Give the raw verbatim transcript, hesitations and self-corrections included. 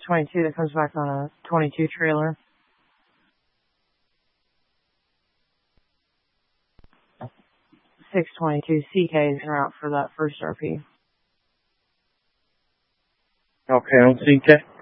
twenty-two that comes back on a twenty-two trailer. six twenty-two C K is en route for that first R P. Okay, on C K.